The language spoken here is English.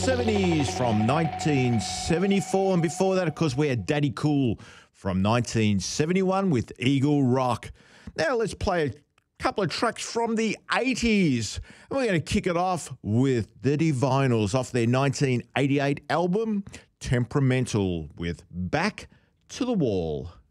70s from 1974. And before that, of course, we had Daddy Cool from 1971 with Eagle Rock. Now let's play a couple of tracks from the 80s. And we're going to kick it off with the Divinyls off their 1988 album, Temperamental, with Back to the Wall.